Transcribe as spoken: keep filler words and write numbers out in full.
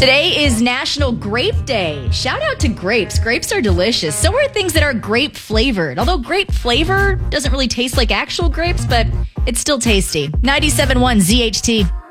Today is National Grape Day. Shout out to grapes. Grapes are delicious. So are things that are grape flavored. Although grape flavor doesn't really taste like actual grapes, but it's still tasty. ninety-seven point one Z H T.